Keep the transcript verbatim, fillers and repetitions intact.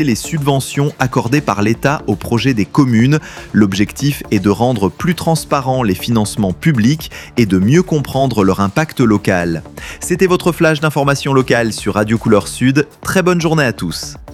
les subventions accordées par l'État aux projets des communes. L'objectif est de rendre plus transparents les financements publics et de mieux comprendre leur impact local. C'était votre flash d'information locale sur Radio Couleur Sud. Très bonne journée à tous.